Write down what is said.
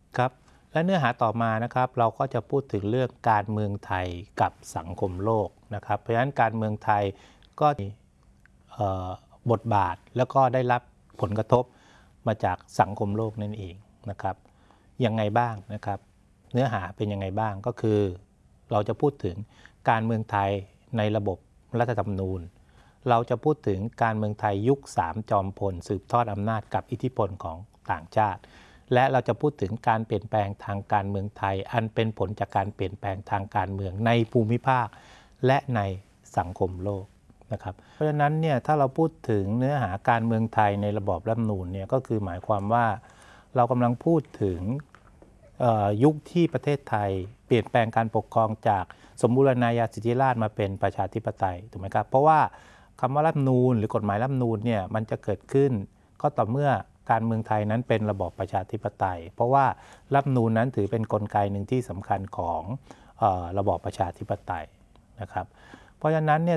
ครับและเนื้อหาต่อมานะครับเราก็จะพูดถึงเรื่องการเมืองไทยกับสังคมโลกนะครับเพราะฉะนั้นการเมืองไทยก็มีบทบาทแล้วก็ได้รับผลกระทบมาจากสังคมโลกนั่นเองนะครับยังไงบ้างนะครับเนื้อหาเป็นยังไงบ้างก็คือเราจะพูดถึงการเมืองไทยในระบบรัฐธรรมนูญเราจะพูดถึงการเมืองไทยยุค3จอมพลสืบทอดอำนาจกับอิทธิพลของต่างชาติและเราจะพูดถึงการเปลี่ยนแปลงทางการเมืองไทยอันเป็นผลจากการเปลี่ยนแปลงทางการเมืองในภูมิภาคและในสังคมโลกนะครับเพราะฉะนั้นเนี่ยถ้าเราพูดถึงเนื้อหาการเมืองไทยในระบอบรัฐธรรมนูญเนี่ยก็คือหมายความว่าเรากำลังพูดถึงยุคที่ประเทศไทยเปลี่ยนแปลงการปกครองจากสมบูรณาญาสิทธิราชย์มาเป็นประชาธิปไตยถูกไหมครับเพราะว่าคำว่ารัฐธรรมนูญหรือกฎหมายรัฐธรรมนูญเนี่ยมันจะเกิดขึ้นก็ต่อเมื่อการเมืองไทยนั้นเป็นระบอบประชาธิปไตยเพราะว่ารัฐธรรมนูญนั้นถือเป็นกลไกหนึ่งที่สำคัญของระบอบประชาธิปไตยนะครับเพราะฉะนั้นเนี่ย